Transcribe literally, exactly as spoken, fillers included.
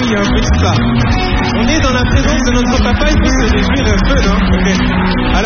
il y a un petit pas. On est dans la présence de notre papa, il faut se réjouir un peu, non? Ok. Alors,